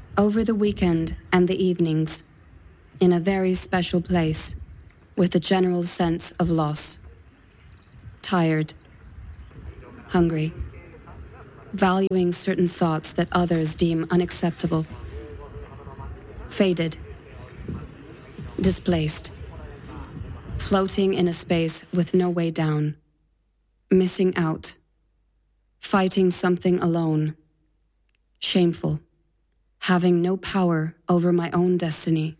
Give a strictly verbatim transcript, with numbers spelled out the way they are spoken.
Over the weekend and the evenings, in a very special place, with a general sense of loss. Tired, hungry, valuing certain thoughts that others deem unacceptable. Faded, displaced, floating in a space with no way down, missing out, fighting something alone, shameful, having no power over my own destiny.